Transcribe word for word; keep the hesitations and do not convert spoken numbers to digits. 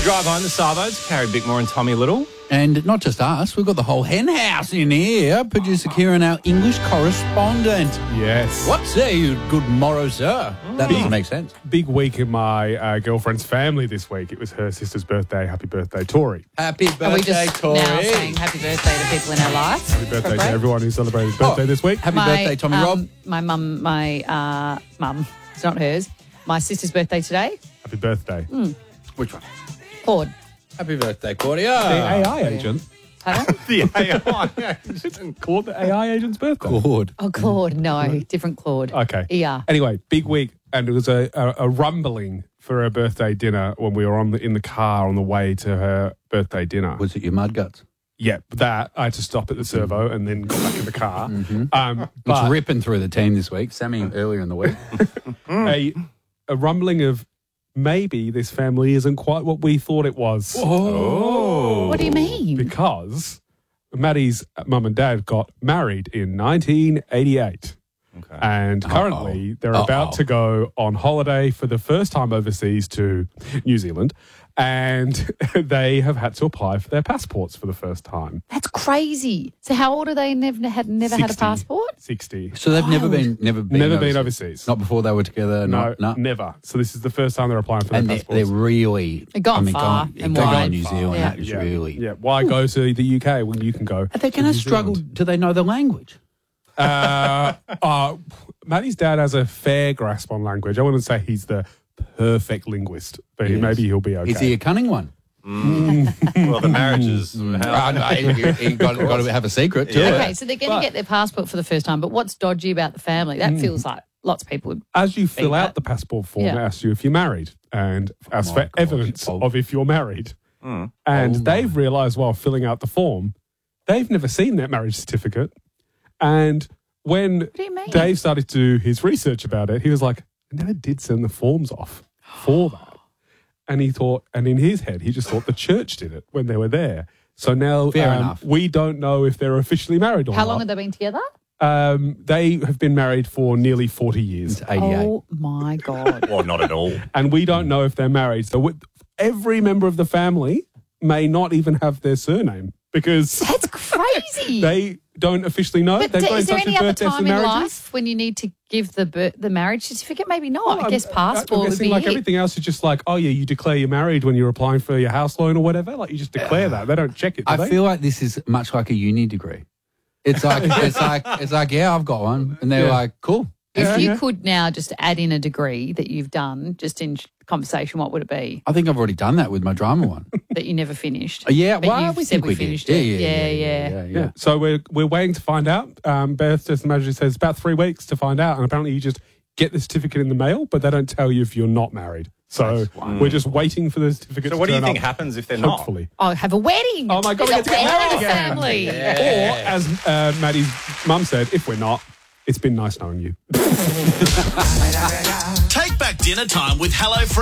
Drive home the Savos, Carrie Bickmore and Tommy Little. And not just us, we've got the whole hen house in here. Producer Kieran, our English correspondent. Yes. What say you, good morrow, sir? That doesn't make sense. Big week in my uh, girlfriend's family this week. It was her sister's birthday. Happy birthday, Tori. Happy Are we birthday, just Tori. now saying happy birthday to people in our lives? Happy birthday to everyone who celebrated his birthday Oh. this week. Happy My, birthday, Tommy um, Rob. My mum, my uh, mum, it's not hers. My sister's birthday today. Happy birthday. Which one? Claude. Happy birthday, Claudia. The A I agent. Pardon? The A I agent. Called the A I agent's birthday. Claude. Oh, Claude. No, different Claude. Okay. Yeah. Anyway, big week, and it was a, a, a rumbling for her birthday dinner when we were on the, in the car on the way to her birthday dinner. Was it your mud guts? Yeah, that I had to stop at the servo and then got back in the car. Um, It's but ripping through the team this week. Sammy earlier in the week. a, a rumbling of maybe this family isn't quite what we thought it was. Oh. What do you mean? Because Maddie's mum and dad got married in nineteen eighty-eight. Okay. And currently they're Uh-oh. about to go on holiday for the first time overseas to New Zealand. And they have had to apply for their passports for the first time. That's crazy. So how old are they? Never had never had a sixty. passport? sixty. So they've never been, never been, Never been overseas. Not before they were together. No, Not, no. never. So this is the first time they're applying for And their they're, passports. they're really. They've gone I mean, far gone, and they've gone wide. to New Zealand. Yeah. That is yeah. really. Yeah. Why go to the U K when you can go? Are they going to New struggle? Zealand? Do they know the language? Uh, uh, Maddie's dad has a fair grasp on language. I wouldn't say he's the perfect linguist, but Yes. maybe he'll be okay. Is he a cunning one? Well, the marriages. Ah, no, he, he got, got to have a secret too. Yeah. Okay, so they're going to get their passport for the first time, but what's dodgy about the family? That feels like lots of people would. As you fill that. out the passport form, Yeah. it asks you if you're married and asks my for God. evidence Oh. of if you're married. Mm. And Oh, they've realised while filling out the form, they've never seen that marriage certificate. And when What do you mean? Dave started to do his research about it, he was like, I never did send the forms off for that. And he thought, and in his head, he just thought the church did it when they were there. So now Fair um, enough. we don't know if they're officially married or How not. long have they been together? Um, they have been married for nearly forty years. It's eighty-eight. Oh my God. Well, not at all. And we don't know if they're married. So with, every member of the family may not even have their surname because That's crazy. they don't officially know. but They've d- got in is there touch any with other birth tests time and in marriages. life when you need to give the bir- the marriage certificate? Maybe not. Well, I guess I'm- passport I'm would guessing be like it. everything else is just like, oh yeah, you declare you're married when you're applying for your house loan or whatever. Like you just declare that. They don't check it. Do I they? feel like this is much like a uni degree. It's like it's like it's like yeah, I've got one, and they're Yeah. like, cool. If Yeah, you yeah. could now just add in a degree that you've done, just in conversation, what would it be I think I've already done that with my drama one. that you never finished? Uh, yeah, But well, you've we said think we we did. finished Yeah, it. yeah, Yeah, yeah, yeah. yeah, Yeah. yeah. So we're we're waiting to find out. Um, birth test and marriage says about three weeks to find out, and apparently you just get the certificate in the mail, but they don't tell you if you're not married. So we're just waiting for the certificate. So to what do you turn think up, happens if they're not? Hopefully. Oh, have a wedding. Oh my God, we There's get to a get wedding married in the again. family. Or as uh, Maddie's mum said, if we're not, it's been nice knowing you. Take back dinner time with HelloFresh.